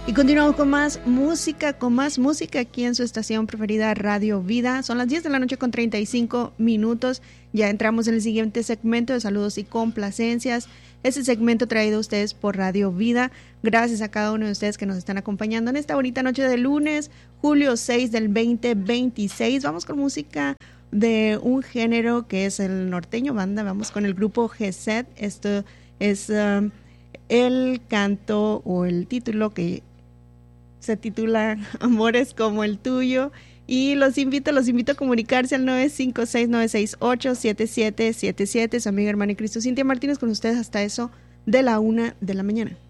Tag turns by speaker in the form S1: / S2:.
S1: Y continuamos con más música aquí en su estación preferida Radio Vida. Son las 10 de la noche con 35 minutos. Ya entramos en el siguiente segmento de saludos y complacencias. Este segmento traído a ustedes por Radio Vida. Gracias a cada uno de ustedes que nos están acompañando en esta bonita noche de lunes, julio 6 del 2026. Vamos con música de un género que es el norteño banda. Vamos con el grupo Geset. Esto es el canto o el título que se titula Amores como el tuyo, y los invito a comunicarse al 956-968-7777. Su amiga, hermana y Cristo Cintia Martínez con ustedes hasta eso de la 1 de la mañana.